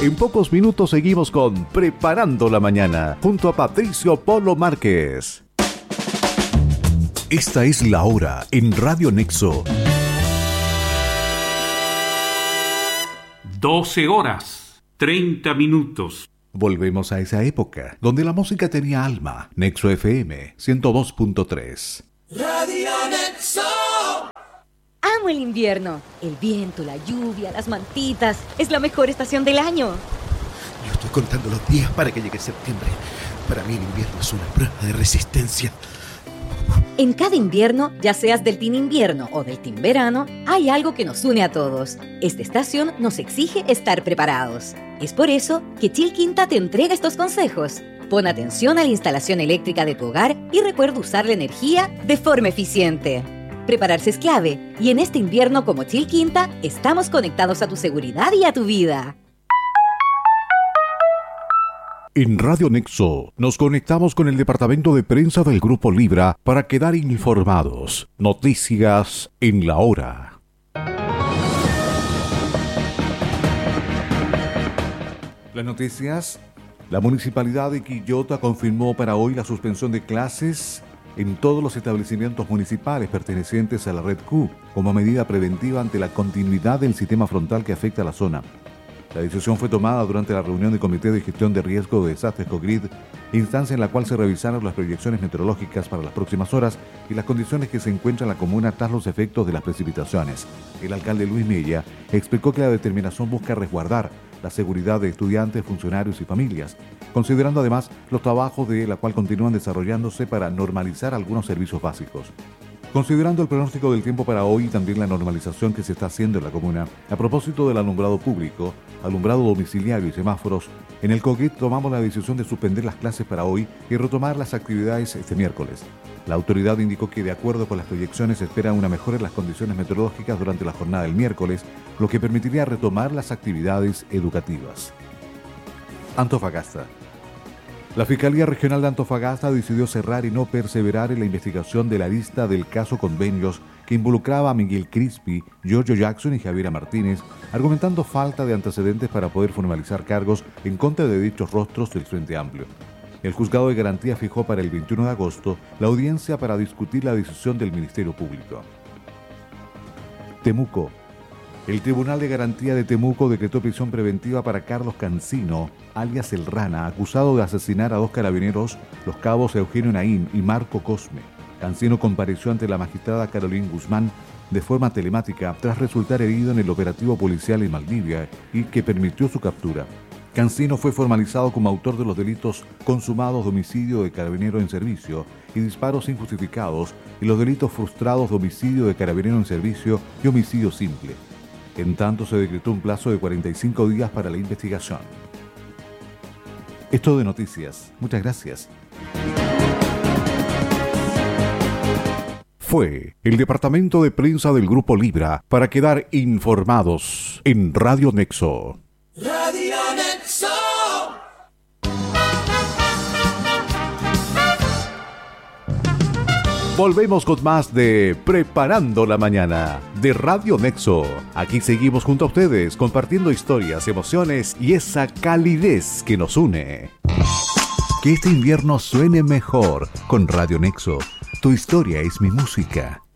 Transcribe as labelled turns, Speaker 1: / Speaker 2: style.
Speaker 1: En pocos minutos seguimos con Preparando la Mañana, junto a Patricio Polo Márquez. Esta es la hora en Radio Nexo.
Speaker 2: 12 horas, 30 minutos.
Speaker 1: Volvemos a esa época, donde la música tenía alma. Nexo FM 102.3.
Speaker 3: Radio Nexo.
Speaker 4: Amo el invierno. El viento, la lluvia, las mantitas. Es la mejor estación del año.
Speaker 3: Yo estoy contando los días para que llegue septiembre. Para mí el invierno es una prueba de resistencia.
Speaker 4: En cada invierno, ya seas del team invierno o del team verano, hay algo que nos une a todos. Esta estación nos exige estar preparados. Es por eso que Chilquinta te entrega estos consejos. Pon atención a la instalación eléctrica de tu hogar y recuerda usar la energía de forma eficiente. Prepararse es clave, y en este invierno como Chilquinta, estamos conectados a tu seguridad y a tu vida.
Speaker 1: En Radio Nexo nos conectamos con el departamento de prensa del Grupo Libra para quedar informados. Noticias en la hora. Las noticias. La Municipalidad de Quillota confirmó para hoy la suspensión de clases en todos los establecimientos municipales pertenecientes a la Red Q, como medida preventiva ante la continuidad del sistema frontal que afecta a la zona. La decisión fue tomada durante la reunión del Comité de Gestión de Riesgo de Desastres COGRID, instancia en la cual se revisaron las proyecciones meteorológicas para las próximas horas y las condiciones que se encuentran en la comuna tras los efectos de las precipitaciones. El alcalde Luis Mella explicó que la determinación busca resguardar la seguridad de estudiantes, funcionarios y familias, considerando además los trabajos de la cual continúan desarrollándose para normalizar algunos servicios básicos. Considerando el pronóstico del tiempo para hoy y también la normalización que se está haciendo en la comuna, a propósito del alumbrado público, alumbrado domiciliario y semáforos, en el COGRID tomamos la decisión de suspender las clases para hoy y retomar las actividades este miércoles. La autoridad indicó que, de acuerdo con las proyecciones, se espera una mejora en las condiciones meteorológicas durante la jornada del miércoles, lo que permitiría retomar las actividades educativas. Antofagasta. La Fiscalía Regional de Antofagasta decidió cerrar y no perseverar en la investigación de la lista del caso Convenios que involucraba a Miguel Crispi, Giorgio Jackson y Javiera Martínez, argumentando falta de antecedentes para poder formalizar cargos en contra de dichos rostros del Frente Amplio. El Juzgado de Garantía fijó para el 21 de agosto la audiencia para discutir la decisión del Ministerio Público. Temuco. El Tribunal de Garantía de Temuco decretó prisión preventiva para Carlos Cancino, alias El Rana, acusado de asesinar a 2 carabineros, los cabos Eugenio Naín y Marco Cosme. Cancino compareció ante la magistrada Carolina Guzmán de forma telemática tras resultar herido en el operativo policial en Maldivia y que permitió su captura. Cancino fue formalizado como autor de los delitos consumados de homicidio de carabinero en servicio y disparos injustificados y los delitos frustrados de homicidio de carabinero en servicio y homicidio simple. En tanto, se decretó un plazo de 45 días para la investigación. Es todo de noticias. Muchas gracias. Fue el departamento de prensa del Grupo Libra para quedar informados en Radio Nexo.
Speaker 3: Radio Nexo.
Speaker 1: Volvemos con más de Preparando la Mañana de Radio Nexo. Aquí seguimos junto a ustedes compartiendo historias, emociones y esa calidez que nos une. Que este invierno suene mejor con Radio Nexo. Tu historia es mi música.